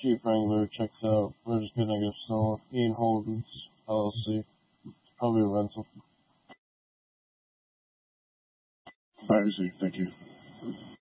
Jeep Wrangler checks out. Registered negative stolen. Ian Holdens, LLC. Probably a rental. I see. Thank you.